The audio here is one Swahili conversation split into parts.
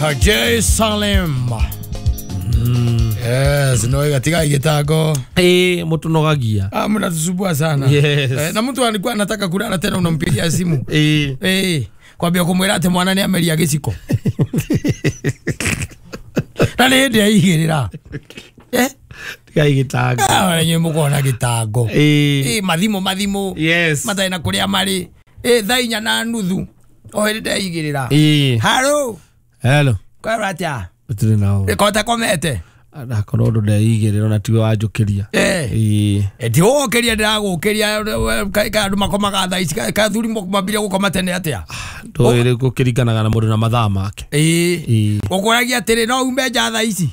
KJ Salem. Yes, no katika gitango. Mutunogagia. Mnatusumbua sana. Yes. Na mtu alikuwa anataka kulala tena unampigia simu. Kwambia kumwira ate mwana ni ameria giciko. Na ni ndi aigirira. Tigai gitango. Wenye mukona gitango. Mathimo. Yes. Matai na kuria mari. Thainya na nuthu. O ndi aigirira. Hello. Kwa ratia. Utire nao. Kota komete. Ndakorwo ndu ndaigirira na tiwe wanjukiria. Ti wokeria ndagukiria kandu makomaga thaa ici ka thuri mambire gukoma tene atia. Ndoire gukiringanaga na mundu na mathaa make. Ukuragia atiri no ume nja thaa ici.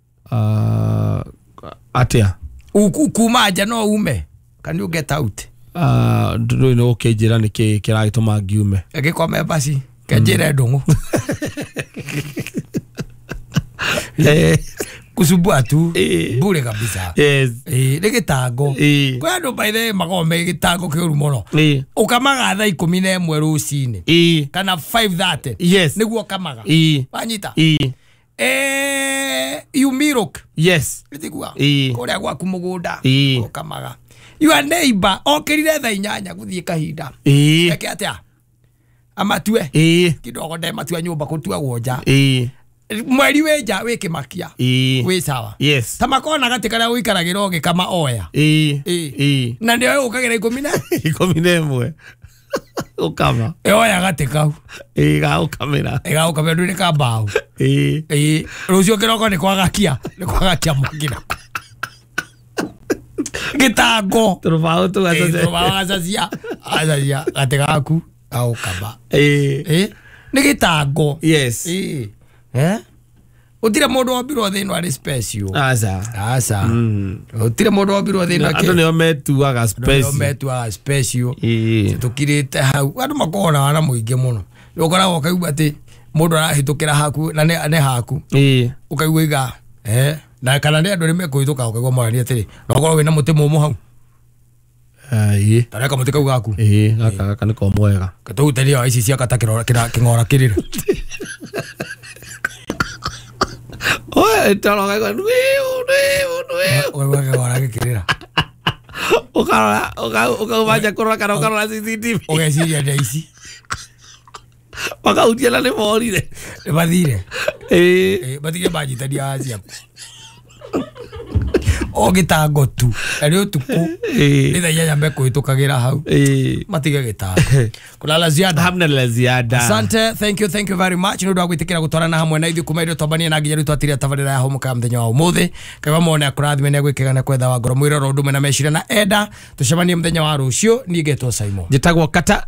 Atia. Kuma nja no ume. Can you get out? Ndu no ukijira niki kiragituma ngiume. Gikome basi. Kajire ndungu. Kusumbua tu bure kabisa. Yes. Ni gitango. Kwa ndo by the magome gitango kiuru muno. Ukamaga thaa 11 rucini. Kana 5:30. Yes. Niguo kamaga. Wanyita. Yumiruk. Yes. Itigua. Kuria gwaku mugunda. Ukamaga. Your neighbor okirire thaa 8 guthie kahinda. Eke atia. Amatue. Kidogo nde matua nyumba kutua guoja. Mweri weja wiki makia. We sawa. Yes. Tamakona gatikara uikaragira oge kama oya. Na ndio ukagira 11. Ukama. Oya gatika. Ga ukamera. Ga ukamera nduri ka bao. Rucio kiroko ni kwagakia. Ni kwagakia makina. Gitango. Turubao tu azaze. Turubao azazia. Azazia gatikaku au kaba. Ni gitango. Yes. Utire mundu wambirwo thino ari special. Asa. Utire mundu wambirwo thino ke. Ando ne ometuaga special. Ometuaga special. Tukirite hau. Andu makona wana muingi muno. Ukora ukaigua ati mundu arahitukira haku na ne haku. Ukaigua iga. Na kana ne andu rimekuituka ukaigua morani atiri. No ukorwo wina muti mumu hau. Tareka muti kau gaku. Gaka ni komwega. Katutenia ici cia katakira kingora kirira. Oye, tolo ga nui. Oye, wala kirira. Oka vaja korora kana okara CCTV. Oye, siria daisi. Waka utiela le morire. Le badire. Badige baji tadia asia. Gitango tu. Ari utuku. Ida yaya mbeko itukagira hau. Matige gitango. Kulala ziada. Hamna la ziada. Asante, thank you very much. Ndu agwitikira gutwarana hamwe na ithu kuma irio tobania na nginya twatire tabarira ya homu ka mthenya wa umuthi. Kaiwa mone akurathime ne gwikigana kwetha wa ngoro mwiro ro ndume na mecire na enda. Tucemanie mthenya wa rucio ni ngetwo Simon. Jitagwo kata